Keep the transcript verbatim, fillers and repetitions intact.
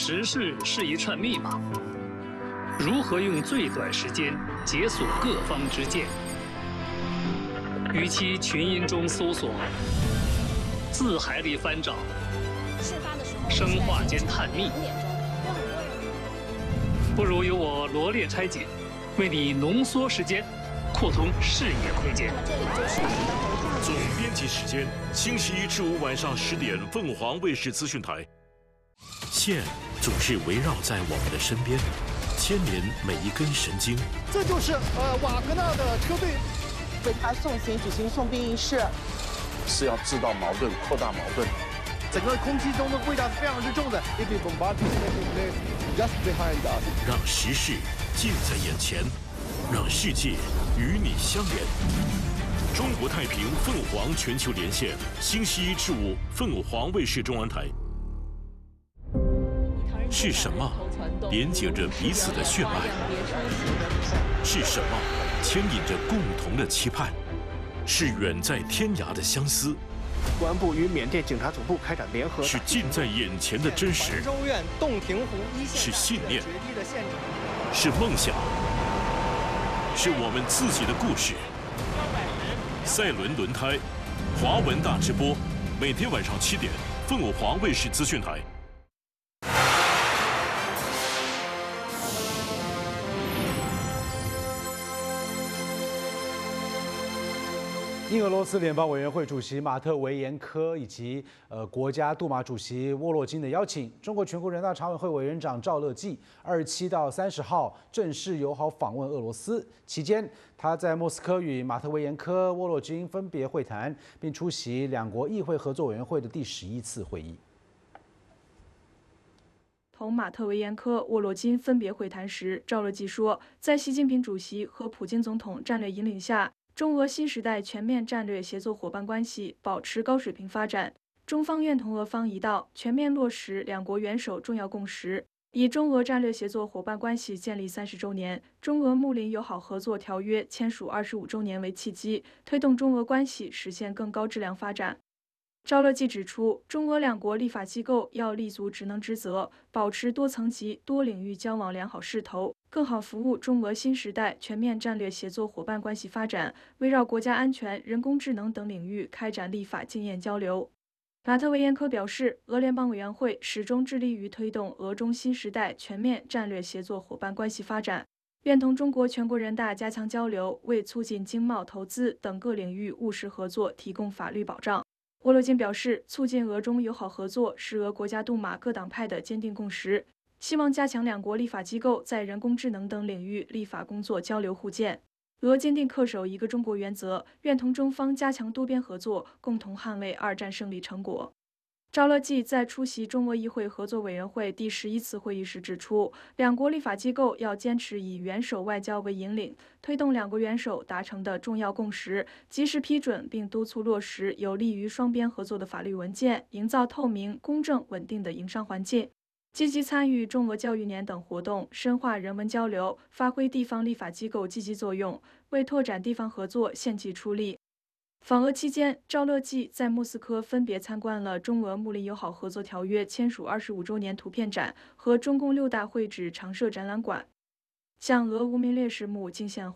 时事是一串密码，如何用最短时间解锁各方之见？与其群音中搜索，字海里翻找，生化间探秘，不如由我罗列拆解，为你浓缩时间，扩通视野空间。 总编辑时间：星期一至五晚上十点，凤凰卫视资讯台。线总是围绕在我们的身边，牵连每一根神经。 这就是呃瓦格纳的车队为他送行举行送殡仪式， 是要制造矛盾、扩大矛盾。 整个空气中的味道是非常之重的。If the bombardment taking place just behind us， 让时事近在眼前，让世界与你相连。中国太平凤凰全球连线，星期一至五，凤凰卫视中文台。是什么连接着彼此的血脉？是什么牵引着共同的期盼？是远在天涯的相思。 公安部与缅甸警察总部开展联合。 是近在眼前的真实。 州院洞庭湖一线。 是信念。是梦想。是我们自己的故事。赛伦轮胎，华文大直播，每天晚上七点，凤凰卫视资讯台。 应俄罗斯联邦委员会主席马特维延科以及呃国家杜马主席沃洛金的邀请，中国全国人大常委会委员长赵乐际二十七到三十号正式友好访问俄罗斯。期间，他在莫斯科与马特维延科、沃洛金分别会谈，并出席两国议会合作委员会的第十一次会议。 同马特维延科、沃洛金分别会谈时，赵乐际说，在习近平主席和普京总统战略引领下，中俄新时代全面战略协作伙伴关系保持高水平发展。中方愿同俄方一道，全面落实两国元首重要共识，以中俄战略协作伙伴关系建立三十周年、中俄睦邻友好合作条约签署二十五周年为契机，推动中俄关系实现更高质量发展。赵乐际指出，中俄两国立法机构要立足职能职责，保持多层级、多领域交往良好势头，更好服务中俄新时代全面战略协作伙伴关系发展，围绕国家安全、人工智能等领域开展立法经验交流。马特维延科表示，俄联邦委员会始终致力于推动俄中新时代全面战略协作伙伴关系发展，愿同中国全国人大加强交流，为促进经贸、投资等各领域务实合作提供法律保障。沃洛金表示，促进俄中友好合作是俄国家杜马各党派的坚定共识，希望加强两国立法机构在人工智能等领域立法工作交流互鉴。俄坚定恪守一个中国原则，愿同中方加强多边合作，共同捍卫二战胜利成果。赵乐际在出席中俄议会合作委员会第十一次会议时指出，两国立法机构要坚持以元首外交为引领，推动两国元首达成的重要共识，及时批准并督促落实有利于双边合作的法律文件，营造透明、公正、稳定的营商环境，积极参与中俄教育年等活动，深化人文交流，发挥地方立法机构积极作用，为拓展地方合作献计出力。访俄期间，赵乐际在莫斯科分别参观了中俄睦邻友好合作条约签署二十五周年图片展和中共六大会址常设展览馆，向俄无名烈士墓敬献